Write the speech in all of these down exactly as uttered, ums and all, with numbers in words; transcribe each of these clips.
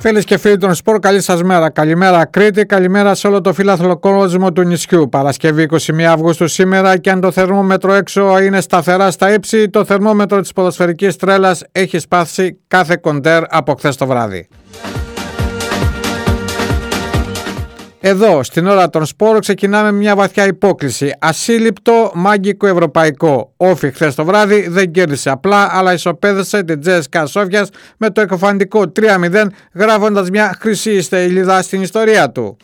Φίλες και φίλοι των σπορ, καλή σας μέρα. Καλημέρα Κρήτη, καλημέρα σε όλο το φιλάθλο κόσμο του νησιού. Παρασκευή είκοσι μία Αυγούστου σήμερα, και αν το θερμόμετρο έξω είναι σταθερά στα ύψη, το θερμόμετρο της ποδοσφαιρικής τρέλας έχει σπάσει κάθε κοντέρ από χθες το βράδυ. Εδώ, στην ώρα των σπόρων, ξεκινάμε μια βαθιά υπόκληση. Ασύλληπτο, μάγικο ευρωπαϊκό. Όφι χθες το βράδυ δεν κέρδισε απλά, αλλά ισοπαίδωσε την τζι ες κέι Σόφιας με το εκοφαντικό τρία μηδέν, γράφοντας μια χρυσή στελίδα στην ιστορία του.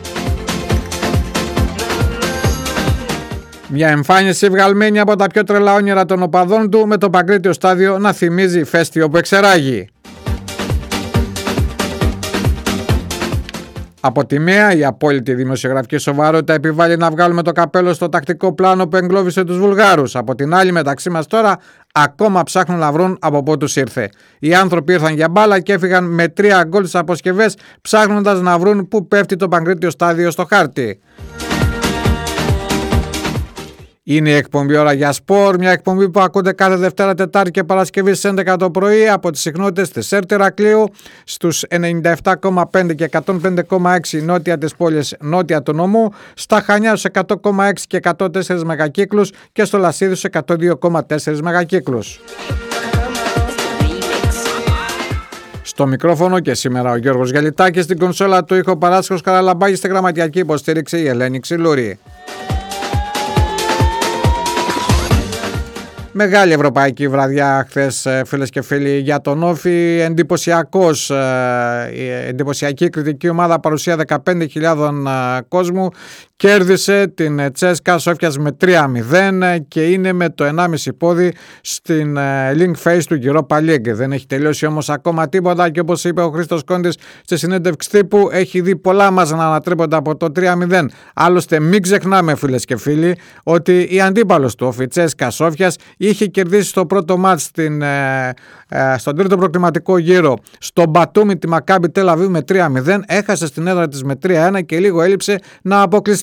Μια εμφάνιση βγαλμένη από τα πιο τρελά όνειρα των οπαδών του, με το Παγκρίτιο στάδιο να θυμίζει ηφαίστειο που εξεράγει. Από τη μία, η απόλυτη δημοσιογραφική σοβαρότητα επιβάλλει να βγάλουμε το καπέλο στο τακτικό πλάνο που εγκλώβησε τους Βουλγάρους. Από την άλλη, μεταξύ μας τώρα, ακόμα ψάχνουν να βρουν από πού τους ήρθε. Οι άνθρωποι ήρθαν για μπάλα και έφυγαν με τρία γκολ στις αποσκευές, ψάχνοντας να βρουν πού πέφτει το Παγκρίτιο στάδιο στο χάρτη. Είναι η εκπομπή Ώρα για Σπορ, μια εκπομπή που ακούτε κάθε Δευτέρα, Τετάρτη και Παρασκευή στις έντεκα το πρωί από τις συχνότητες της ΕΡΤ Ηρακλείου στους ενενήντα επτά κόμμα πέντε και εκατόν πέντε κόμμα έξι νότια της πόλης, νότια του νομού, στα Χανιά στους εκατό κόμμα έξι και εκατόν τέσσερα μεγακύκλους και στο Λασίδι στους εκατόν δύο κόμμα τέσσερα μεγακύκλους. Στο μικρόφωνο και σήμερα ο Γιώργος Γελιτάκης, στην κονσόλα του ήχο Παράσχος Καραλαμπάκης, στη γραμματιακή υποστήριξη η Ελένη Ξυλούρη. Μεγάλη ευρωπαϊκή βραδιά χθες, φίλες και φίλοι, για τον Όφη. Εντυπωσιακός, εντυπωσιακή κριτική ομάδα, παρουσία δεκαπέντε χιλιάδες κόσμου. Κέρδισε την Τσέσκα Σόφιας με τρία μηδέν και είναι με το ενάμιση πόδι στην link phase του Europa League. Δεν έχει τελειώσει όμως ακόμα τίποτα και, όπως είπε ο Χρήστος Κόντης στη συνέντευξη τύπου, έχει δει πολλά μας να ανατρέπονται από το τρία μηδέν. Άλλωστε, μην ξεχνάμε, φίλες και φίλοι, ότι η αντίπαλος του Όφη, Τσέσκα Σόφιας, είχε κερδίσει στο πρώτο μάτς στην, ε, ε, στον τρίτο προκριματικό γύρο στο Μπατούμι τη Μακάμπι Τελ Αβίβ με τρία μηδέν, έχασε στην έδρα της με τρία ένα και λίγο έλειψε να αποκλειστεί.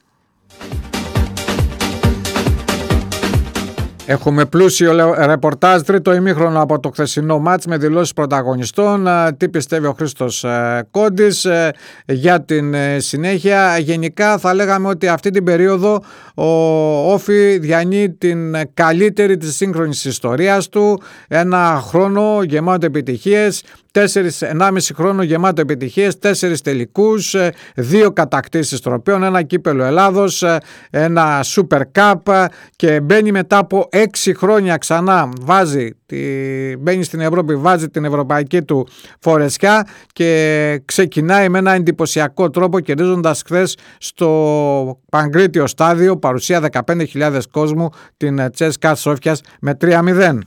Έχουμε πλούσιο ρεπορτάζ, τρίτο ημίχρονο από το χθεσινό μάτς με δηλώσεις πρωταγωνιστών. Τι πιστεύει ο Χρήστος Κόντης για την συνέχεια. Γενικά θα λέγαμε ότι αυτή την περίοδο ο Όφη διανύει την καλύτερη της σύγχρονης ιστορίας του. Ένα χρόνο γεμάτο επιτυχίες. Τέσσερις, ενάμιση χρόνο γεμάτο επιτυχίες, τέσσερις τελικούς, δύο κατακτήσεις τροπέων, ένα κύπελο Ελλάδος, ένα Super Cup και μπαίνει μετά από έξι χρόνια ξανά, βάζει, μπαίνει στην Ευρώπη, βάζει την ευρωπαϊκή του φορεσιά και ξεκινάει με ένα εντυπωσιακό τρόπο, κερδίζοντας χθες στο Παγκρίτιο στάδιο, παρουσία δεκαπέντε χιλιάδες κόσμου, την τζι ες κέι Σόφιας με τρία μηδέν.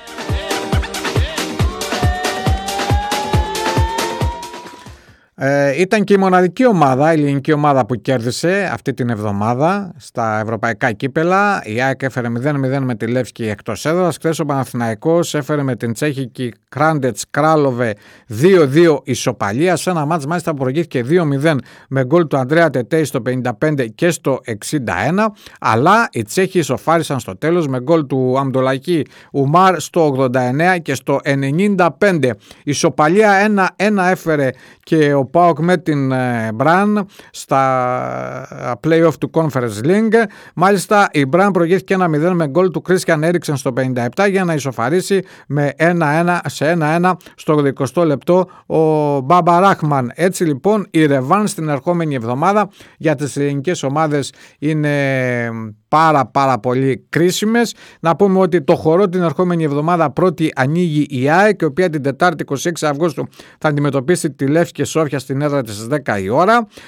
Ε, ήταν και η μοναδική ομάδα, η ελληνική ομάδα, που κέρδισε αυτή την εβδομάδα στα ευρωπαϊκά κύπελα. Η ΑΕΚ έφερε μηδέν μηδέν με τη Λεύσκη εκτός έδρας. Χθες ο Παναθηναϊκός έφερε με την τσέχικη Κράντετς Κράλοβε δύο δύο ισοπαλία, σε ένα μάτς μάλιστα που προηγήθηκε δύο μηδέν με γκολ του Ανδρέα Τετέη στο πενήντα πέντε και στο εξήντα ένα, αλλά οι Τσέχοι ισοφάρισαν στο τέλος με γκολ του Αμντολακή Ουμάρ στο ογδόντα εννέα και στο ενενήντα πέντε. Ισοπαλία ένα ένα έφερε και ο ΠΑΟΚ με την Μπραν στα play-off του Conference League. Μάλιστα η Μπραν προηγήθηκε ένα μηδέν με γκολ του Christian Eriksen στο πενήντα επτά για να ισοφαρίσει με ένα ένα σε ένα ένα στο ογδοηκοστό λεπτό ο Μπάμπα Ράχμαν. Έτσι λοιπόν η ρεβάν στην ερχόμενη εβδομάδα για τις ελληνικές ομάδες είναι πάρα πάρα πολύ κρίσιμες. Να πούμε ότι το χορό την ερχόμενη εβδομάδα πρώτη ανοίγει η ΑΕΚ, η οποία την Τετάρτη είκοσι έξι Αυγούστου θα αντιμετωπίσει τη Λεύσκη Σόφια στην έδρα της στις δέκα η ώρα.